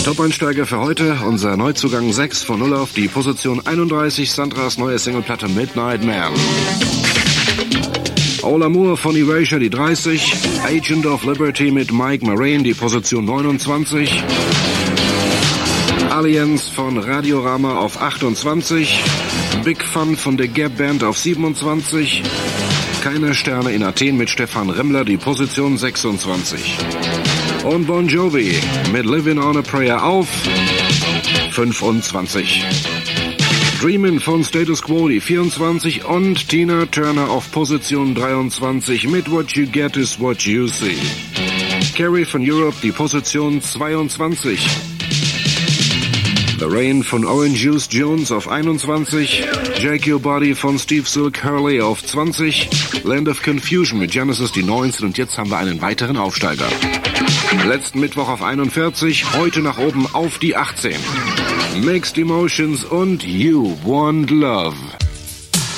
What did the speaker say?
Top-Einsteiger für heute, unser Neuzugang 6 von 0 auf die Position 31, Sandras neue Singleplatte Midnight Man. All Amour von Erasure, die 30, Agent of Liberty mit Mike Marraine, die Position 29, Alliance von Radiorama auf 28, Big Fun von der Gap Band auf 27, Keine Sterne in Athen mit Stefan Remmler, die Position 26. Und Bon Jovi mit Living on a Prayer auf 25. Dreamin' von Status Quo, die 24. Und Tina Turner auf Position 23 mit What You Get is What You See. Carrie von Europe, die Position 22. The Rain von Orange Juice Jones auf 21. Jake Your Body von Steve Silk Hurley auf 20. Land of Confusion mit Genesis, die 19. Und jetzt haben wir einen weiteren Aufsteiger. Letzten Mittwoch auf 41, heute nach oben auf die 18. Mixed Emotions und You Want Love.